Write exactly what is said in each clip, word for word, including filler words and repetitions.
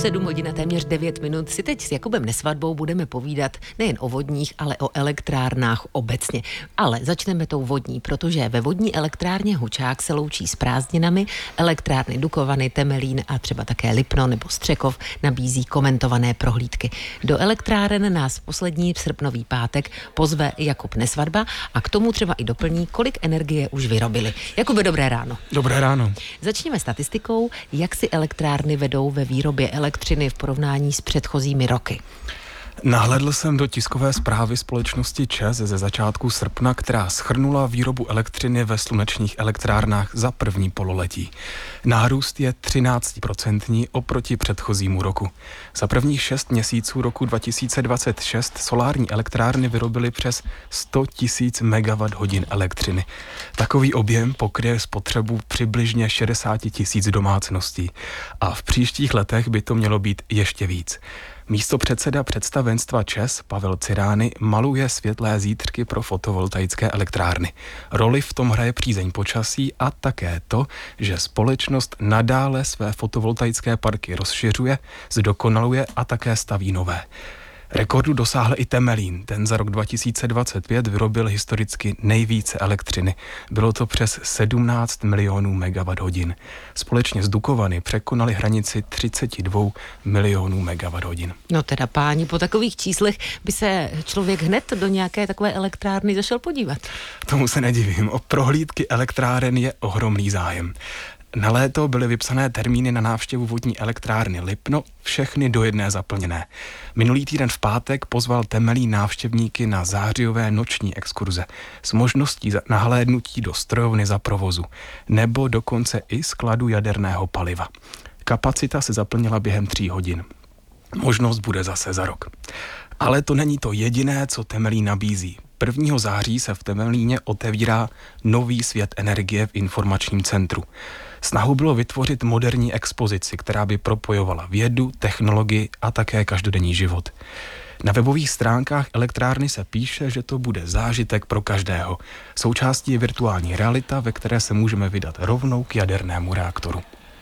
sedm hodin a téměř devět minut si teď s Jakubem Nesvadbou budeme povídat nejen o vodních, ale o elektrárnách obecně. Ale začneme tou vodní, protože ve vodní elektrárně Hučák se loučí s prázdninami. Elektrárny Dukovany, Temelín a třeba také Lipno nebo Střekov nabízí komentované prohlídky. Do elektráren nás v poslední srpnový pátek pozve Jakub Nesvadba a k tomu třeba i doplní, kolik energie už vyrobili. Jakube, dobré ráno. Dobré ráno. Začněme statistikou, jak si elektrárny vedou ve výrobě elektřiny v porovnání s předchozími roky. Nahlédl jsem do tiskové zprávy společnosti ČEZ ze začátku srpna, která shrnula výrobu elektřiny ve slunečních elektrárnách za první pololetí. Nárůst je třináct procent oproti předchozímu roku. Za prvních šest měsíců roku dva tisíce dvacet šest solární elektrárny vyrobily přes sto tisíc megawatthodin elektřiny. Takový objem pokryje spotřebu přibližně šedesát tisíc domácností a v příštích letech by to mělo být ještě víc. Místopředseda představenstva ČEZ Pavel Cirány maluje světlé zítřky pro fotovoltaické elektrárny. Roli v tom hraje přízeň počasí a také to, že společnost nadále své fotovoltaické parky rozšiřuje, zdokonaluje a také staví nové. Rekordu dosáhl i Temelín. Ten za rok dva tisíce dvacet pět vyrobil historicky nejvíce elektřiny. Bylo to přes sedmnáct milionů megawatthodin. Společně s Dukovany překonali hranici třicet dva milionů megawatthodin. No teda páni, po takových číslech by se člověk hned do nějaké takové elektrárny zašel podívat. Tomu se nedivím. O prohlídky elektráren je ohromný zájem. Na léto byly vypsané termíny na návštěvu vodní elektrárny Lipno, všechny do jedné zaplněné. Minulý týden v pátek pozval Temelín návštěvníky na zářijové noční exkurze s možností nahlédnutí do strojovny za provozu nebo dokonce i skladu jaderného paliva. Kapacita se zaplnila během tří hodin. Možnost bude zase za rok. Ale to není to jediné, co Temelín nabízí. prvního září se v Temelíně otevírá nový svět energie v informačním centru. Snahou bylo vytvořit moderní expozici, která by propojovala vědu, technologii a také každodenní život. Na webových stránkách elektrárny se píše, že to bude zážitek pro každého. Součástí je virtuální realita, ve které se můžeme vydat rovnou k jadernému reaktoru.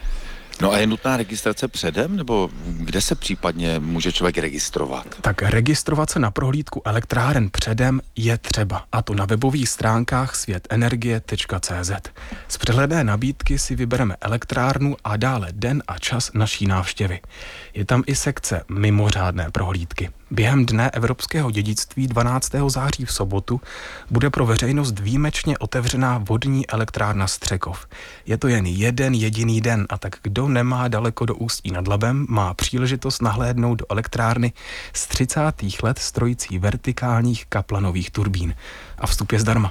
No a je nutná registrace předem, nebo kde se případně může člověk registrovat? Tak registrovat se na prohlídku elektráren předem je třeba, a to na webových stránkách svět energie tečka cé zet. Z přehledné nabídky si vybereme elektrárnu a dále den a čas naší návštěvy. Je tam i sekce mimořádné prohlídky. Během Dne evropského dědictví dvanáctého září v sobotu bude pro veřejnost výjimečně otevřená vodní elektrárna Střekov. Je to jen jeden jediný den, a tak kdo nemá daleko do Ústí nad Labem, má příležitost nahlédnout do elektrárny z třicátých let strojící vertikálních kaplanových turbín. A vstup je zdarma.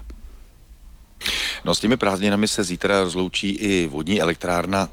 No s těmi prázdninami se zítra rozloučí i vodní elektrárna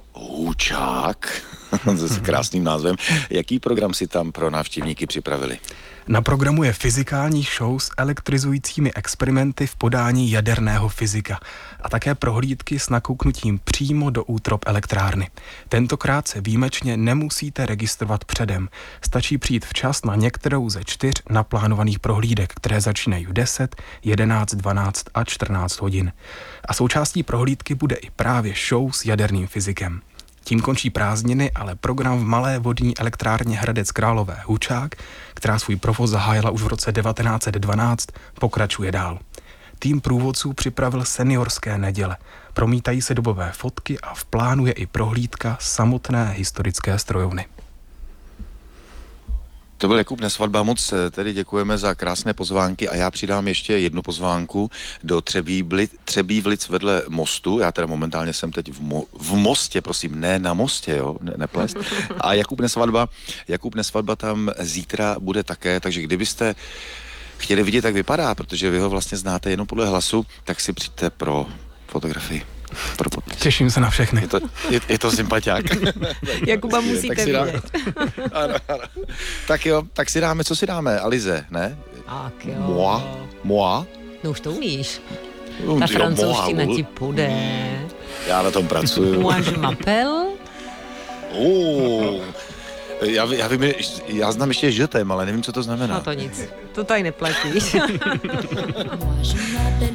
Hučák s krásným názvem. Jaký program si tam pro návštěvníky připravili? Na programu je fyzikální show s elektrizujícími experimenty v podání jaderného fyzika a také prohlídky s nakouknutím přímo do útrop elektrárny. Tentokrát se výjimečně nemusíte registrovat předem. Stačí přijít včas na některou ze čtyř naplánovaných prohlídek, které začínají v deset, jedenáct, dvanáct a čtrnáct hodin. A součástí prohlídky bude i právě show s jaderným fyzikem. Tím končí prázdniny, ale program v malé vodní elektrárně Hradec Králové Hučák, která svůj provoz zahájila už v roce devatenáct set dvanáct, pokračuje dál. Tým průvodců připravil seniorské neděle. Promítají se dobové fotky a v plánu je i prohlídka samotné historické strojovny. To byl Jakub Nesvadba, moc tedy děkujeme za krásné pozvánky a já přidám ještě jednu pozvánku do Třebívlic vedle mostu. Já teda momentálně jsem teď v, mo- v mostě, prosím, ne na mostě, jo, ne, neplést. A Jakub Nesvadba, Jakub Nesvadba tam zítra bude také, takže kdybyste chtěli vidět, jak vypadá, protože vy ho vlastně znáte jenom podle hlasu, tak si přijďte pro fotografii. Těším se na všechny. Je to, je, je to sympatiák. Jakuba musíte vidět. Ano, ano. Tak jo, tak si dáme, co si dáme? Alize, ne? Tak jo. Moi? Moi? No už to umíš. Um, Ta jo, francouzština moi, ti půjde. Já na tom pracuju. Moi je m'appelle. Oh, já, já, vím, já znám ještě žetem, ale nevím, co to znamená. No to nic. To tady neplatíš.